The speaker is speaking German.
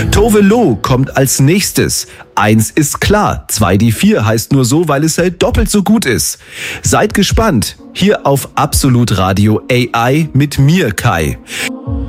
Tove Lo kommt als nächstes. 1 ist klar, 2 die 4 heißt nur so, weil es halt doppelt so gut ist. Seid gespannt, hier auf Absolut Radio AI mit mir, Kai.